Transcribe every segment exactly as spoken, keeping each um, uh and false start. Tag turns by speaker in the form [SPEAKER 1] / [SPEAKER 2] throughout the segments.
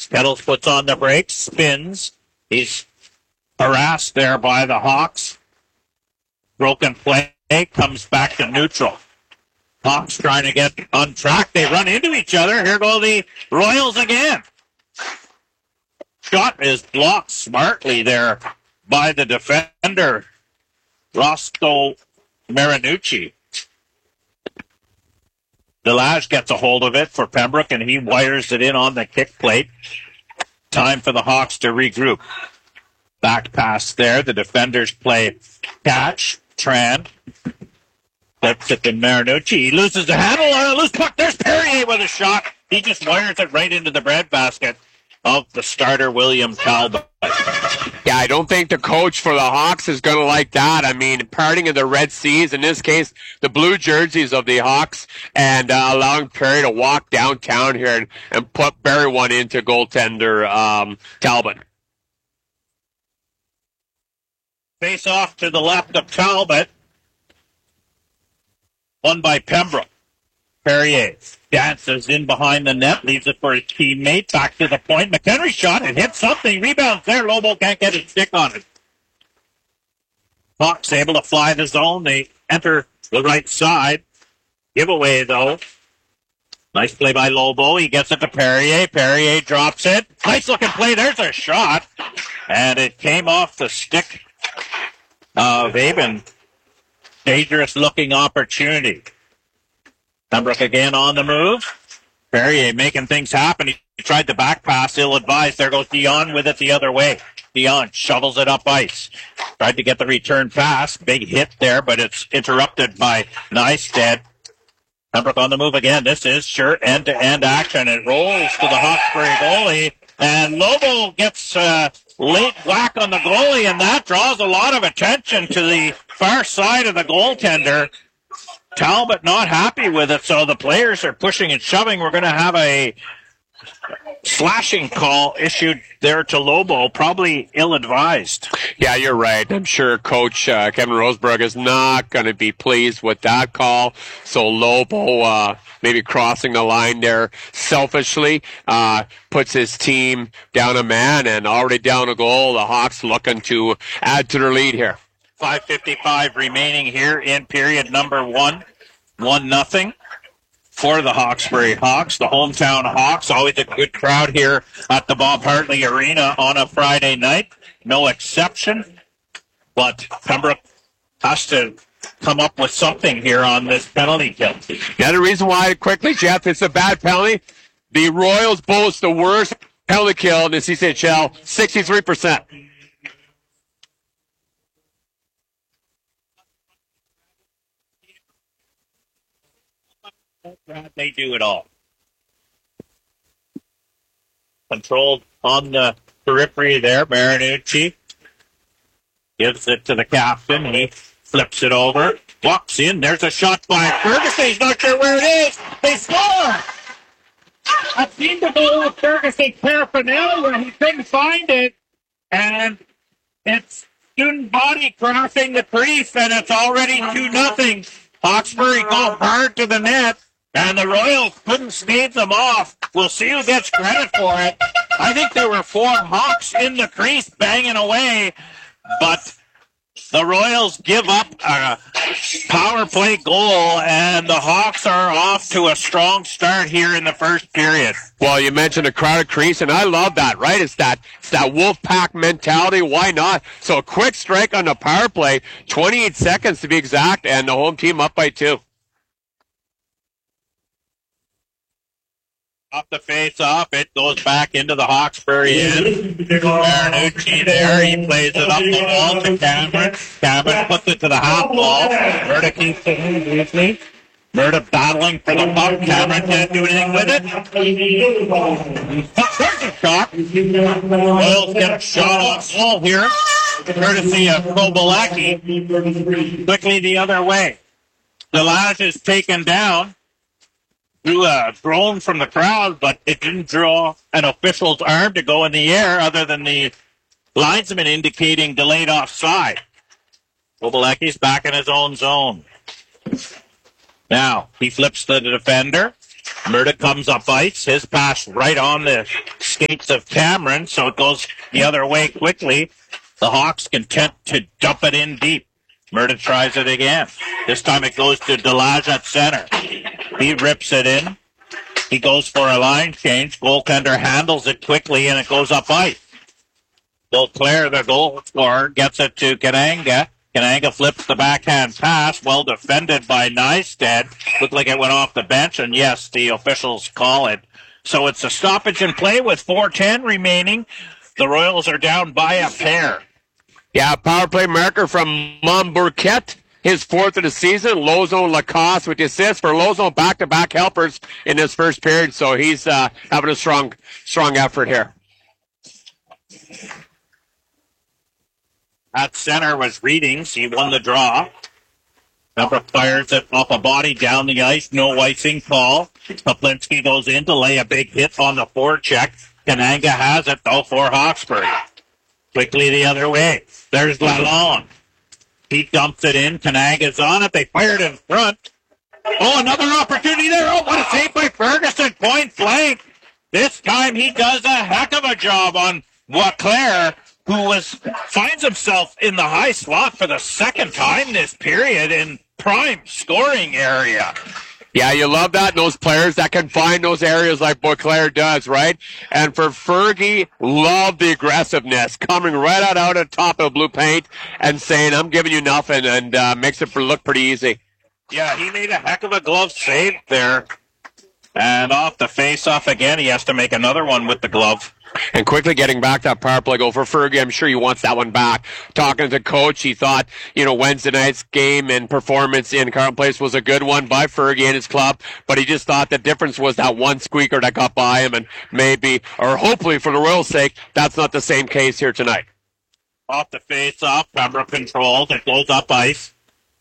[SPEAKER 1] Kettles puts on the brakes, spins. He's harassed there by the Hawks. Broken play, comes back to neutral. Hawks trying to get on track. They run into each other. Here go the Royals again. Shot is blocked smartly there by the defender, Roscoe Marinucci. Delage gets a hold of it for Pembroke, and he wires it in on the kick plate. Time for the Hawks to regroup. Back pass there. The defenders play catch. Tran flips it to Marinucci. He loses the handle on a loose puck. There's Perrier with a shot. He just wires it right into the breadbasket of the starter, William Talbot.
[SPEAKER 2] Yeah, I don't think the coach for the Hawks is going to like that. I mean, parting of the Red Seas, in this case, the blue jerseys of the Hawks, and uh, allowing Perry to walk downtown here and, and put bury one into goaltender um, Talbot.
[SPEAKER 1] Face off to the left of Talbot. Won by Pembroke. Perrier dances in behind the net, leaves it for his teammate. Back to the point. McHenry shot. It hit something. Rebounds there. Lobo can't get his stick on it. Hawks able to fly the zone. They enter the right side. Giveaway, though. Nice play by Lobo. He gets it to Perrier. Perrier drops it. Nice looking play. There's a shot. And it came off the stick of Aben. Dangerous looking opportunity. Pembroke again on the move. Perrier making things happen. He tried the back pass, ill-advised. There goes Dion with it the other way. Dion shovels it up ice. Tried to get the return pass. Big hit there, but it's interrupted by Nystead. Pembroke on the move again. This is sure end-to-end action. It rolls to the Hawkesbury goalie. And Lobo gets uh, late whack on the goalie, and that draws a lot of attention to the far side of the goaltender. Talbot not happy with it, so the players are pushing and shoving. We're going to have a slashing call issued there to Lobo, probably ill-advised.
[SPEAKER 2] Yeah, you're right. I'm sure Coach uh, Kevin Roseberg is not going to be pleased with that call. So Lobo uh, maybe crossing the line there selfishly, uh, puts his team down a man and already down a goal. The Hawks looking to add to their lead here.
[SPEAKER 1] five fifty-five remaining here in period number one. One nothing for the Hawkesbury Hawks. The hometown Hawks, always a good crowd here at the Bob Hartley Arena on a Friday night. No exception. But Pembroke has to come up with something here on this penalty kill.
[SPEAKER 2] Yeah, the reason why, quickly, Jeff, it's a bad penalty. The Royals boast the worst penalty kill in the C C H L, sixty-three percent.
[SPEAKER 1] They do it all. Controlled on the periphery there. Marinucci gives it to the captain. He flips it over. Walks in. There's a shot by Ferguson. He's not sure where it is. They score! That seemed to go with Ferguson paraphernalia. He couldn't find it. And it's student body crossing the crease, and it's already two nothing. Hawkesbury go hard to the net. And the Royals couldn't stave them off. We'll see who gets credit for it. I think there were four Hawks in the crease banging away, but the Royals give up a power play goal, and the Hawks are off to a strong start here in the first period.
[SPEAKER 2] Well, you mentioned a crowded crease, and I love that, right? It's that it's that wolf pack mentality. Why not? So a quick strike on the power play, twenty-eight seconds to be exact, and the home team up by two.
[SPEAKER 1] Off the face off, it goes back into the Hawkesbury end. Marinucci there, he plays it up the wall to Cameron. Cameron puts it to the half wall. Murda keeps it in briefly. Murda battling for the puck. Cameron can't do anything with it. There's a shot. Royals get a shot off goal here, courtesy of Kobalaki. Quickly the other way. Delage is taken down. Drew a drone from the crowd, but it didn't draw an official's arm to go in the air other than the linesman indicating delayed offside. Kobalaki's back in his own zone. Now, he flips the defender. Murda comes up ice. His pass right on the skates of Cameron, so it goes the other way quickly. The Hawks content to dump it in deep. Murda tries it again. This time it goes to Delage at center. He rips it in. He goes for a line change. Goaltender handles it quickly, and it goes up ice. Beauclair, the goal scorer, gets it to Kananga. Kananga flips the backhand pass, well defended by Nystead. Looked like it went off the bench, and yes, the officials call it. So it's a stoppage in play with four ten remaining. The Royals are down by a pair.
[SPEAKER 2] Yeah, power play marker from Montbourquette. His fourth of the season. Lozo Lacoste with the assist for Lozo, back-to-back helpers in this first period. So he's uh, having a strong, strong effort here.
[SPEAKER 1] At center was Readings. He won the draw. Pembroke fires it off a body down the ice. No icing call. Poplinski goes in to lay a big hit on the forecheck. Kananga has it, though, for Hawkesbury. Quickly the other way. There's Lalonde. He dumps it in. Kananga's on it. They fired in front. Oh, another opportunity there. Oh, what a save by Ferguson. Point blank. This time he does a heck of a job on Beauclair, who was finds himself in the high slot for the second time this period in prime scoring area.
[SPEAKER 2] Yeah, you love that. And those players that can find those areas like Beauclair does, right? And for Fergie, love the aggressiveness, coming right out, out of the top of blue paint and saying, I'm giving you nothing, and uh, makes it look pretty easy.
[SPEAKER 1] Yeah, he made a heck of a glove save there. And off the face-off again, he has to make another one with the glove.
[SPEAKER 2] And quickly getting back that power play goal for Fergie, I'm sure he wants that one back. Talking to coach, he thought, you know, Wednesday night's game and performance in Carleton Place was a good one by Fergie and his club, but he just thought the difference was that one squeaker that got by him, and maybe, or hopefully for the Royals' sake, that's not the same case here tonight.
[SPEAKER 1] Off the face-off, Pembroke controls, it goes up ice.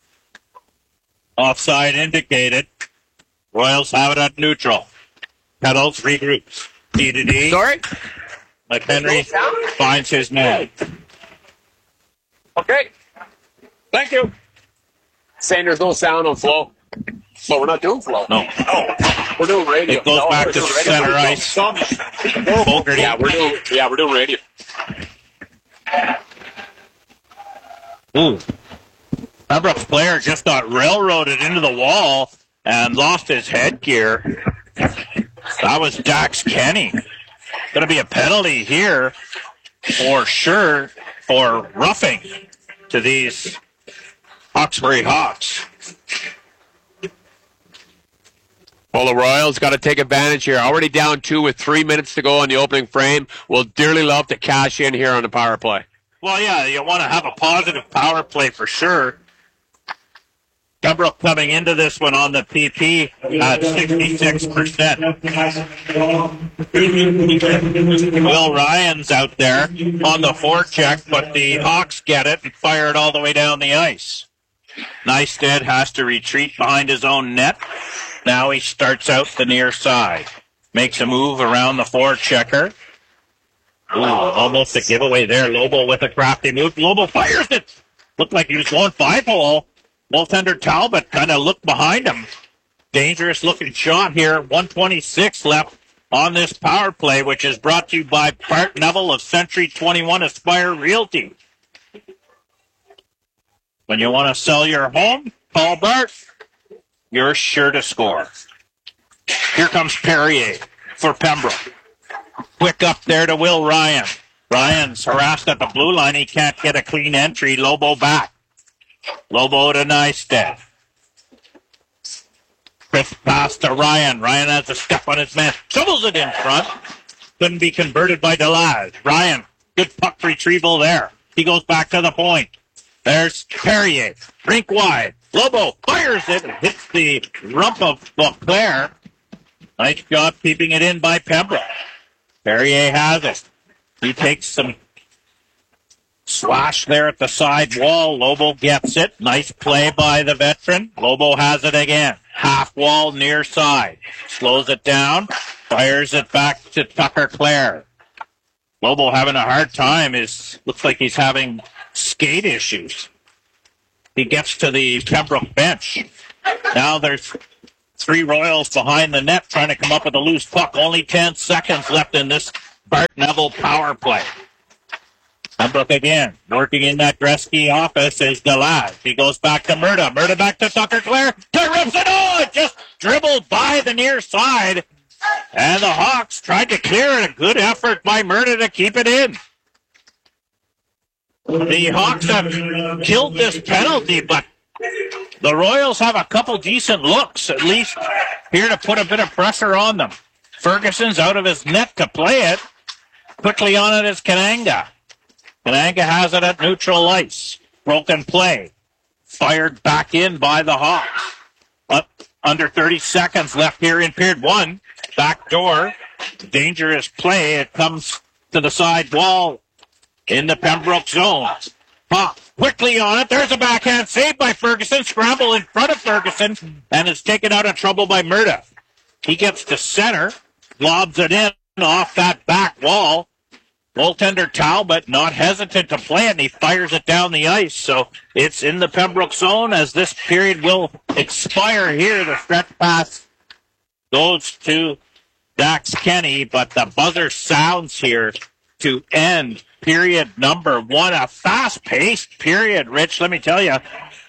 [SPEAKER 1] Offside indicated. Royals have it at neutral. Pedals regroups. D to D.
[SPEAKER 2] Sorry?
[SPEAKER 1] McHenry finds his man.
[SPEAKER 2] Okay. Thank you. Saying there's no sound on flow. But we're not doing flow.
[SPEAKER 1] No.
[SPEAKER 2] Oh, we're doing radio.
[SPEAKER 1] It goes
[SPEAKER 2] no,
[SPEAKER 1] back to center ice. Fogarty.
[SPEAKER 2] Yeah, we're doing, yeah, we're doing radio.
[SPEAKER 1] Ooh. Pembroke's player just got railroaded into the wall and lost his headgear. That was Dax Kenny. Going to be a penalty here for sure for roughing to these Hawkesbury Hawks.
[SPEAKER 2] Well, the Royals got to take advantage here. Already down two with three minutes to go on the opening frame. We'll dearly love to cash in here on the power play.
[SPEAKER 1] Well, yeah, you want to have a positive power play for sure. Pembroke coming into this one on the P P at sixty-six percent. Will Ryan's out there on the forecheck, but the Hawks get it and fire it all the way down the ice. Nystead has to retreat behind his own net. Now he starts out the near side. Makes a move around the forechecker. Ooh, almost a giveaway there. Lobo with a crafty move. Lobo fires it. Looked like he was going five-hole. Goaltender Talbot kind of looked behind him. Dangerous looking shot here. one twenty-six left on this power play, which is brought to you by Bart Neville of Century twenty-one Aspire Realty. When you want to sell your home, call Bart. You're sure to score. Here comes Perrier for Pembroke. Quick up there to Will Ryan. Ryan's harassed at the blue line. He can't get a clean entry. Lobo back. Lobo to Nystead. Crisp pass to Ryan. Ryan has a step on his man. Shovels it in front. Couldn't be converted by Delage. Ryan, good puck retrieval there. He goes back to the point. There's Perrier. Rink wide. Lobo fires it and hits the rump of Beauclair. Nice job keeping it in by Pembroke. Perrier has it. He takes some slash there at the side wall. Lobo gets it. Nice play by the veteran. Lobo has it again. Half wall near side. Slows it down. Fires it back to Tucker Clare. Lobo having a hard time. Is looks like he's having skate issues. He gets to the Pembroke bench. Now there's Three Royals behind the net trying to come up with a loose puck. Only ten seconds left in this Bart Neville power play. Pembroke again, working in that Gretzky office is Delage. He goes back to Murda. Murda back to Tucker Clare. To rips it. Oh, it just dribbled by the near side. And the Hawks tried to clear it. A good effort by Murda to keep it in. The Hawks have killed this penalty, but the Royals have a couple decent looks, at least here to put a bit of pressure on them. Ferguson's out of his net to play it. Quickly on it is Kananga. Kananga has it at neutral ice. Broken play. Fired back in by the Hawks. Up under thirty seconds left here in period one. Back door. Dangerous play. It comes to the side wall in the Pembroke zone. Hawk quickly on it. There's a backhand save by Ferguson. Scramble in front of Ferguson. And is taken out of trouble by Murda. He gets to center. Lobs it in off that back wall. Goaltender Talbot not hesitant to play it, and he fires it down the ice. So it's in the Pembroke zone as this period will expire here. The stretch pass goes to Dax Kenny, but the buzzer sounds here to end period number one. A fast-paced period, Rich. Let me tell you,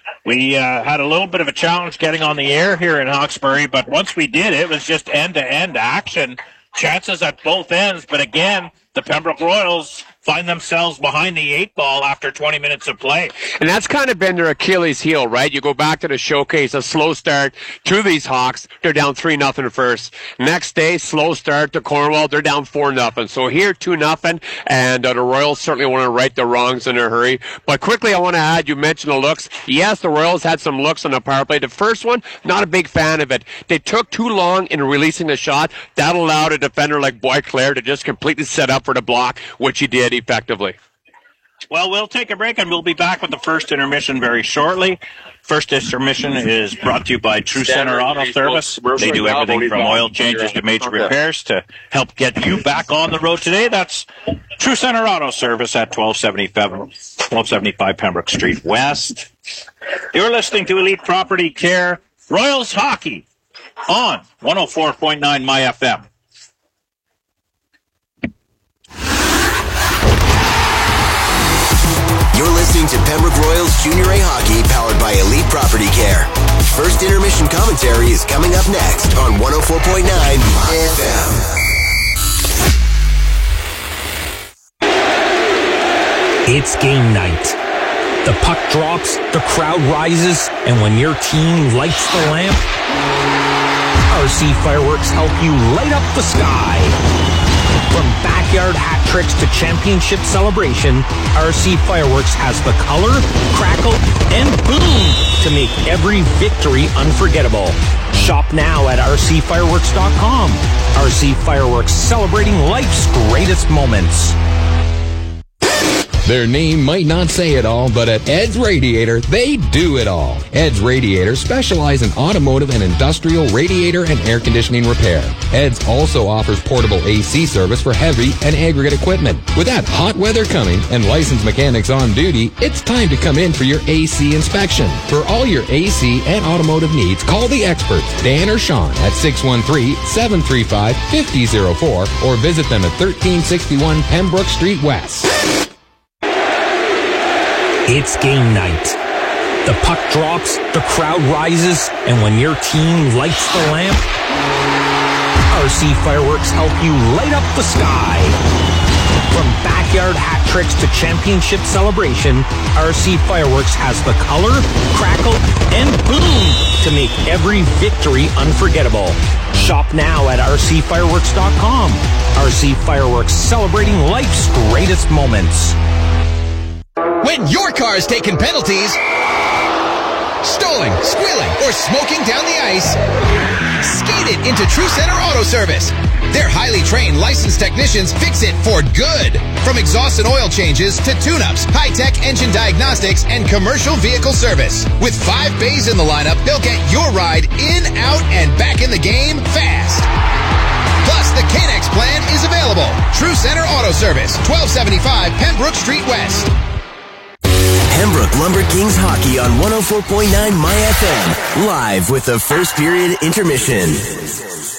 [SPEAKER 1] we uh, had a little bit of a challenge getting on the air here in Hawkesbury, but once we did, it was just end-to-end action. Chances at both ends, but again, the Pembroke Royals find themselves behind the eight ball after twenty minutes of play.
[SPEAKER 2] And that's kind of been their Achilles heel, right? You go back to the showcase, a slow start to these Hawks. They're down three nothing first. Next day, slow start to Cornwall. They're down four nothing. So here, two nothing, and uh, the Royals certainly want to right the wrongs in a hurry. But quickly, I want to add, you mentioned the looks. Yes, the Royals had some looks on the power play. The first one, not a big fan of it. They took too long in releasing the shot. That allowed a defender like Boisclair to just completely set up for the block, which he did effectively.
[SPEAKER 1] Well, we'll take a break, and we'll be back with the first intermission very shortly. First intermission is brought to you by True Center Auto Service. They do everything from oil changes to major repairs to help get you back on the road today. That's True Center Auto Service at twelve seventy-five Pembroke Street West. You're listening to Elite Property Care, Royals Hockey on one oh four point nine My F M.
[SPEAKER 3] You're listening to Pembroke Royals Junior A Hockey, powered by Elite Property Care. First intermission commentary is coming up next on one oh four point nine My F M.
[SPEAKER 4] It's game night. The puck drops, the crowd rises, and when your team lights the lamp, R C Fireworks help you light up the sky. From backyard hat tricks to championship celebration, R C Fireworks has the color, crackle, and boom to make every victory unforgettable. Shop now at R C fireworks dot com. R C Fireworks, celebrating life's greatest moments.
[SPEAKER 5] Their name might not say it all, but at Ed's Radiator, they do it all. Ed's Radiator specialize in automotive and industrial radiator and air conditioning repair. Ed's also offers portable A C service for heavy and aggregate equipment. With that hot weather coming and licensed mechanics on duty, it's time to come in for your A C inspection. For all your A C and automotive needs, call the experts, Dan or Sean, at six one three, seven three five, five oh zero four or visit them at thirteen sixty-one Pembroke Street West.
[SPEAKER 4] It's game night. The puck drops, the crowd rises, and when your team lights the lamp, R C Fireworks help you light up the sky. From backyard hat tricks to championship celebration, R C Fireworks has the color, crackle, and boom to make every victory unforgettable. Shop now at R C fireworks dot com. R C Fireworks, celebrating life's greatest moments.
[SPEAKER 6] When your car's taking penalties, stalling, squealing, or smoking down the ice, skate it into True Center Auto Service. Their highly trained licensed technicians fix it for good. From exhaust and oil changes to tune-ups, high-tech engine diagnostics, and commercial vehicle service. With five bays in the lineup, they'll get your ride in, out, and back in the game fast. Plus, the K-Nex plan is available. True Center Auto Service, twelve seventy-five Pembroke Street West.
[SPEAKER 3] Pembroke Lumber Kings hockey on one oh four point nine My F M. Live with the first period intermission.